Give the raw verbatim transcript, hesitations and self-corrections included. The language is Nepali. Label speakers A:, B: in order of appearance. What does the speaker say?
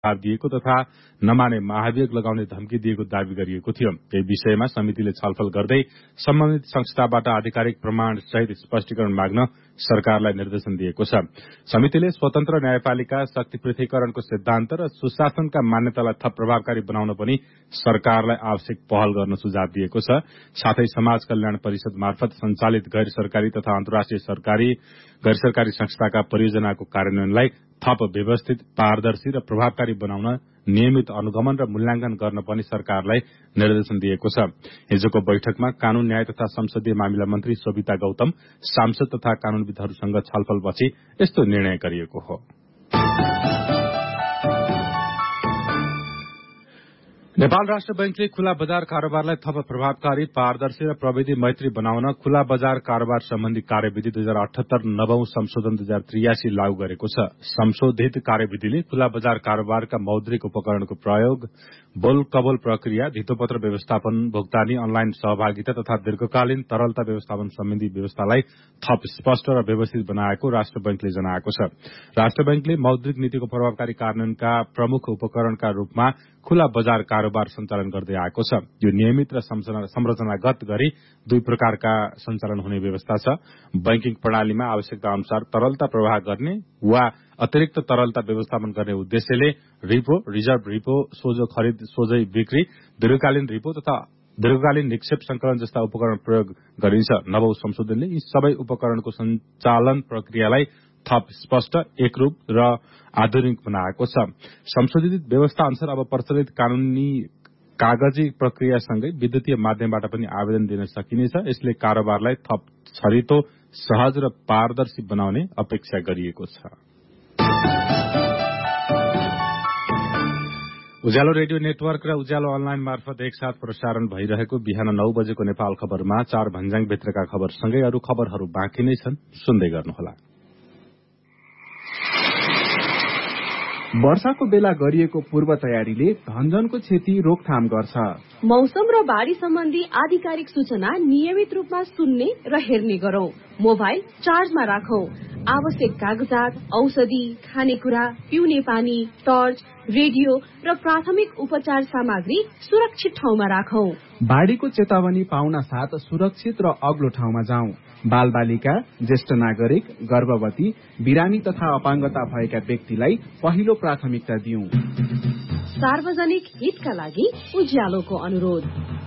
A: सुझाव दिएको तथा नमाने महाभियोग लगाउने धम्की दिएको दावी गरिएको थियो। यही विषयमा समितिले छलफल गर्दै सम्बन्धित संस्थाबाट आधिकारिक प्रमाण सहित स्पष्टीकरण माग्न सरकारलाई निर्देशन दिएको छ। समितिले स्वतन्त्र न्यायपालिका, शक्ति पृथकीकरणको सिद्धान्त र सुशासनका मान्यतालाई थप प्रभावकारी बनाउन पनि सरकारलाई आवश्यक पहल गर्न सुझाव दिएको छ। साथै समाज कल्याण परिषद मार्फत सञ्चालित गैर सरकारी तथा अन्तर्राष्ट्रिय सरकारी गैर सरकारी संस्थाका परियोजनाको कार्यान्वयनलाई थप व्यवस्थित, पारदर्शी र प्रभावकारी बनाउन नियमित अनुगमन र मूल्याङ्कन गर्न पनि सरकारलाई निर्देशन दिएको छ। हिजोको बैठकमा कानून, न्याय तथा संसदीय मामिला मन्त्री शोभिता गौतम, सांसद तथा कानूनविदहरूसँग छलफलपछि यस्तो निर्णय गरिएको हो। नेपाल राष्ट्र बैंकले खुला बजार कारोबारलाई थप प्रभावकारी, पारदर्शी र प्रविधि मैत्री बनाउन खुला बजार कारोबार सम्बन्धी कार्यविधि दुई हजार अठहत्तर नवौं संशोधन दुई हजार त्रियासी लागू गरेको छ। संशोधित कार्यविधिले खुला बजार कारोबारका मौद्रिक उपकरणको प्रयोग, बोल कबोल प्रक्रिया, धितोपत्र व्यवस्थापन, भुक्तानी, अनलाइन सहभागिता तथा दीर्घकालीन तरलता व्यवस्थापन सम्बन्धी व्यवस्थालाई थप स्पष्ट र व्यवस्थित बनाएको राष्ट्र बैंकले जनाएको छ। राष्ट्र बैंकले मौद्रिक नीतिको प्रभावकारी कार्यान्वयनका प्रमुख उपकरणका रूपमा खुला बजार कारोबार सञ्चालन गर्दै आएको छ। यो नियमित र संरचनागत गरी दुई प्रकारका सञ्चालन हुने व्यवस्था छ। बैंकिङ प्रणालीमा आवश्यकता अनुसार तरलता प्रवाह गर्ने वा अतिरिक्त तरलता व्यवस्थापन गर्ने उद्देश्यले रिपो, रिजर्भ रिपो, सोझो खरिद, सोझै बिक्री, दीर्घकालीन रिपो तथा दीर्घकालीन निक्षेप संकलन जस्ता उपकरण प्रयोग गरिन्छ। नवौं संशोधनले यी सबै उपकरणको सञ्चालन प्रक्रियालाई थप स्पष्ट, एकरूप र आधुनिक बनाएको छ। संशोधित व्यवस्था अनुसार अब प्रचलित कानूनी कागजी प्रक्रियासँगै विद्युतीय माध्यमबाट पनि आवेदन दिन सकिनेछ। यसले कारोबारलाई थप छरितो, सहज र पारदर्शी बनाउने अपेक्षा गरिएको छ। उज्यालो रेडियो नेटवर्क र उज्यालो अनलाइन मार्फत एकसाथ प्रसारण भइरहेको बिहान नौ बजेको नेपाल खबरमा चार भन्ज्याङ भित्रका खबरसँगै अरू खबरहरू बाँकी नै छन्, सुन्दै गर्नुहोला।
B: वर्षाको बेला गरिएको पूर्व तयारीले धनजनको क्षति रोकथाम गर्छ।
C: मौसम र बाढ़ी सम्बन्धी आधिकारिक सूचना नियमित रूपमा सुन्ने र हेर्ने गरौं। मोबाइल चार्जमा राखौं। आवश्यक कागजात, औषधि, खानेकुरा, पिउने पानी, टर्च, रेडियो र प्राथमिक उपचार सामग्री सुरक्षित ठाउँमा राखौं।
B: बाढ़ीको चेतावनी पाउन साथ सुरक्षित र अग्लो ठाउँमा जाउँ। बाल बालिका, ज्येष्ठ नागरिक, गर्भवती, बिरामी तथा अपाङ्गता भएका व्यक्तिलाई पहिलो प्राथमिकता दिउँ।
C: सार्वजनिक हितका लागि उज्यालोको अनुरोध।